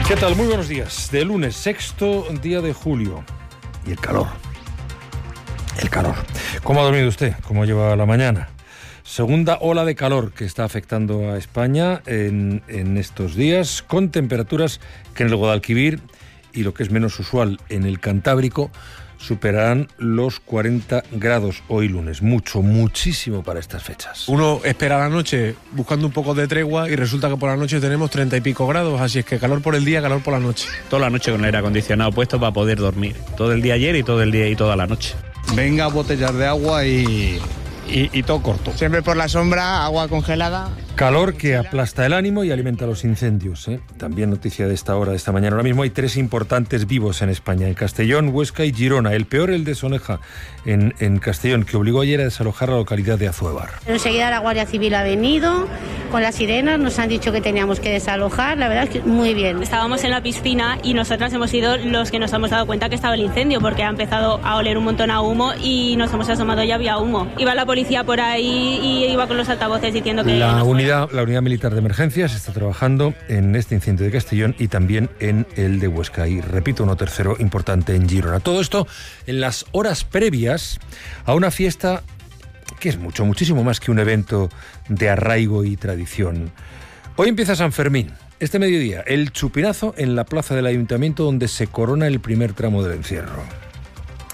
¿Qué tal? Muy buenos días. De lunes, 6º día de julio. Y el calor. El calor. ¿Cómo ha dormido usted? ¿Cómo lleva la mañana? Segunda ola de calor que está afectando a España en estos días, con temperaturas que en el Guadalquivir y, lo que es menos usual, en el Cantábrico, superarán los 40 grados hoy lunes. Muchísimo para estas fechas. Uno espera la noche buscando un poco de tregua y resulta que por la noche tenemos 30 y pico grados, así es que calor por el día, calor por la noche. Toda la noche con el aire acondicionado puesto para poder dormir. Todo el día ayer y todo el día y toda la noche. Venga, botellas de agua y todo corto. Siempre por la sombra, agua congelada. Calor que aplasta el ánimo y alimenta los incendios, ¿eh? También noticia de esta hora, de esta mañana. Ahora mismo hay 3 importantes vivos en España, en Castellón, Huesca y Girona. El peor, el de Soneja, en Castellón, que obligó ayer a desalojar la localidad de Azuevar. Enseguida la Guardia Civil ha venido con las sirenas, nos han dicho que teníamos que desalojar. La verdad es que muy bien. Estábamos en la piscina y nosotras hemos sido los que nos hemos dado cuenta que estaba el incendio, porque ha empezado a oler un montón a humo y nos hemos asomado y había humo. Iba la policía por ahí y iba con los altavoces diciendo que... La unidad militar de emergencias está trabajando en este incendio de Castellón y también en el de Huesca. Y repito, uno tercero importante en Girona. Todo esto en las horas previas a una fiesta que es muchísimo más que un evento de arraigo y tradición. Hoy empieza San Fermín. Este mediodía, el chupinazo en la plaza del Ayuntamiento, donde se corona el primer tramo del encierro.